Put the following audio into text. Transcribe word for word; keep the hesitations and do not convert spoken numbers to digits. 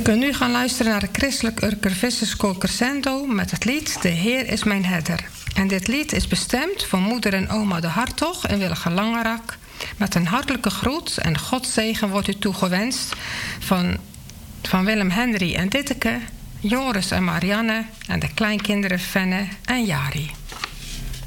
kunt nu gaan luisteren naar de Christelijk Urkervisserskoor Crescendo met het lied De Heer is mijn herder. En dit lied is bestemd voor moeder en oma de Hartog in Willige-Langerak. Met een hartelijke groet en Godzegen wordt u toegewenst van, van Willem Henry en Ditteke, Joris en Marianne en de kleinkinderen Fenne en Jari.